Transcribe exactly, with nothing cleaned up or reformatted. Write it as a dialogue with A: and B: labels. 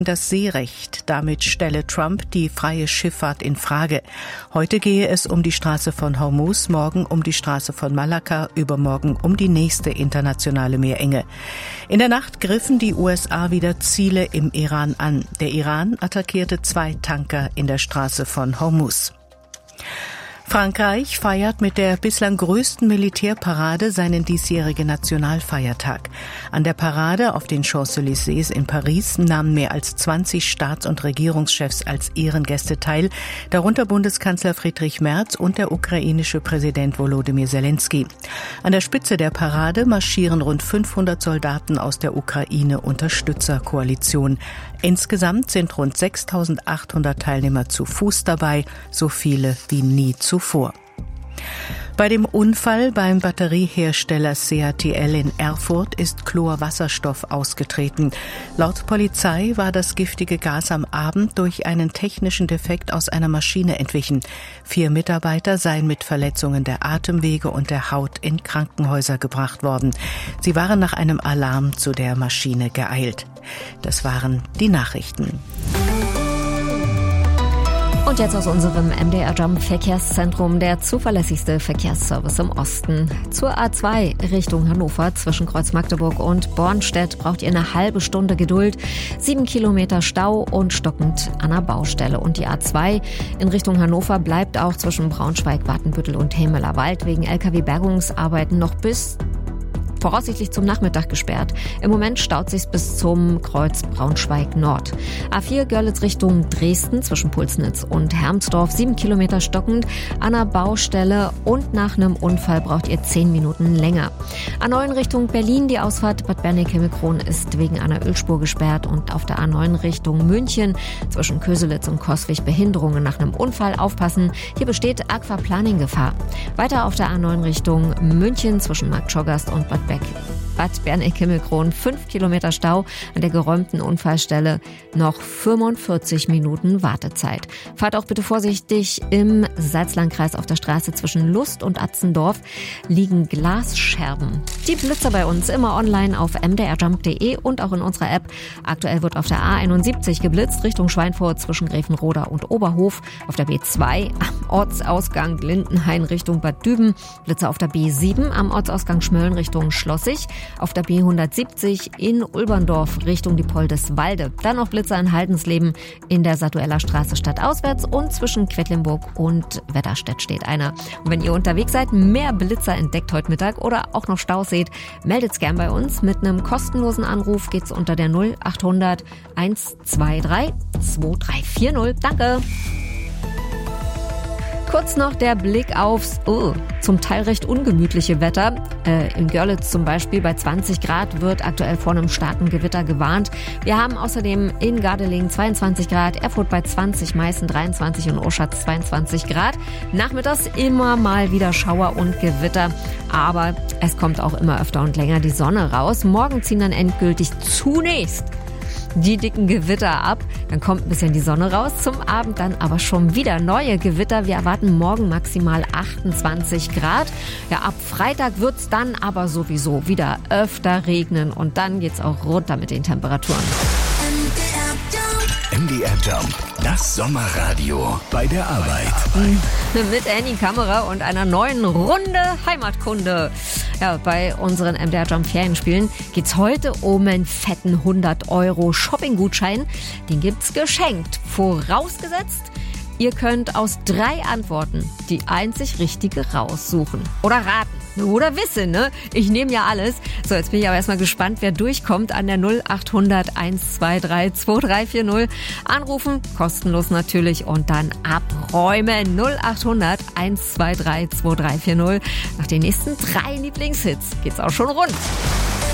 A: Das Seerecht. Damit stelle Trump die freie Schifffahrt in Frage. Heute gehe es um die Straße von Hormuz, morgen um die Straße von Malakka, übermorgen um die nächste internationale Meerenge. In der Nacht griffen die U S A wieder Ziele im Iran an. Der Iran attackierte zwei Tanker in der Straße von Hormuz. Frankreich feiert mit der bislang größten Militärparade seinen diesjährigen Nationalfeiertag. An der Parade auf den Champs-Élysées in Paris nahmen mehr als zwanzig Staats- und Regierungschefs als Ehrengäste teil, darunter Bundeskanzler Friedrich Merz und der ukrainische Präsident Volodymyr Zelensky. An der Spitze der Parade marschieren rund fünfhundert Soldaten aus der Ukraine-Unterstützerkoalition. Insgesamt sind rund sechstausendachthundert Teilnehmer zu Fuß dabei, so viele wie nie zuvor. Vor. Bei dem Unfall beim Batteriehersteller C A T L in Erfurt ist Chlorwasserstoff ausgetreten. Laut Polizei war das giftige Gas am Abend durch einen technischen Defekt aus einer Maschine entwichen. Vier Mitarbeiter seien mit Verletzungen der Atemwege und der Haut in Krankenhäuser gebracht worden. Sie waren nach einem Alarm zu der Maschine geeilt. Das waren die Nachrichten.
B: Und jetzt aus unserem M D R Jump Verkehrszentrum, der zuverlässigste Verkehrsservice im Osten. Zur A zwei Richtung Hannover zwischen Kreuz Magdeburg und Bornstedt braucht ihr eine halbe Stunde Geduld. Sieben Kilometer Stau und stockend an der Baustelle. Und die A zwei in Richtung Hannover bleibt auch zwischen Braunschweig, Watenbüttel und Hemelerwald wegen L K W-Bergungsarbeiten noch bis voraussichtlich zum Nachmittag gesperrt. Im Moment staut sich's bis zum Kreuz Braunschweig Nord. A vier Görlitz Richtung Dresden zwischen Pulsnitz und Hermsdorf, sieben Kilometer stockend an der Baustelle und nach einem Unfall braucht ihr zehn Minuten länger. A neun Richtung Berlin, die Ausfahrt Bad Berneck-Himmelkron ist wegen einer Ölspur gesperrt und auf der A neun Richtung München zwischen Köselitz und Coswig Behinderungen nach einem Unfall aufpassen. Hier besteht Aquaplaning-Gefahr. Weiter auf der A neun Richtung München zwischen Marktschorgast und Bad Bad Berneck-Himmelkron, fünf Kilometer Stau an der geräumten Unfallstelle, noch fünfundvierzig Minuten Wartezeit. Fahrt auch bitte vorsichtig, im Salzlandkreis auf der Straße zwischen Lust und Atzendorf liegen Glasscherben. Die Blitzer bei uns immer online auf m d r jump punkt d e und auch in unserer App. Aktuell wird auf der A einundsiebzig geblitzt, Richtung Schweinfurt zwischen Gräfenroda und Oberhof, auf der B zwei am Ortsausgang Lindenhain Richtung Bad Düben, Blitzer auf der B sieben am Ortsausgang Schmölln Richtung Schlossig, auf der B hundertsiebzig in Ulberndorf Richtung Diepoldeswalde. Dann noch Blitzer in Haldensleben in der Satueller Straße stadtauswärts und zwischen Quedlinburg und Wetterstedt steht einer. Und wenn ihr unterwegs seid, mehr Blitzer entdeckt heute Mittag oder auch noch Staus seht, meldet's gern bei uns. Mit einem kostenlosen Anruf geht's unter der null achthundert eins zwei drei zwei drei vier null. Danke! Kurz noch der Blick aufs oh, zum Teil recht ungemütliche Wetter. Äh, in Görlitz zum Beispiel bei zwanzig Grad wird aktuell vor einem starken Gewitter gewarnt. Wir haben außerdem in Gardelegen zweiundzwanzig Grad, Erfurt bei zwanzig, Meißen dreiundzwanzig und Oschatz zweiundzwanzig Grad. Nachmittags immer mal wieder Schauer und Gewitter, aber es kommt auch immer öfter und länger die Sonne raus. Morgen ziehen dann endgültig zunächst die dicken Gewitter ab. Dann kommt ein bisschen die Sonne raus. Zum Abend dann aber schon wieder neue Gewitter. Wir erwarten morgen maximal achtundzwanzig Grad. Ja, ab Freitag wird's dann aber sowieso wieder öfter regnen. Und dann geht's auch runter mit den Temperaturen.
C: M D R Jump, das Sommerradio bei der Arbeit.
B: Mit Annie Kamera und einer neuen Runde Heimatkunde. Ja, bei unseren M D R Jump Ferienspielen geht's heute um einen fetten hundert Euro Shopping-Gutschein. Den gibt's geschenkt. Vorausgesetzt, ihr könnt aus drei Antworten die einzig richtige raussuchen. Oder raten. Oder wissen, ne? Ich nehme ja alles. So, jetzt bin ich aber erstmal gespannt, wer durchkommt an der null achthundert eins zwei drei zwei drei vier null. Anrufen, kostenlos natürlich, und dann abräumen. null achthundert eins zwei drei zwei drei vier null. Nach den nächsten drei Lieblingshits geht's auch schon rund.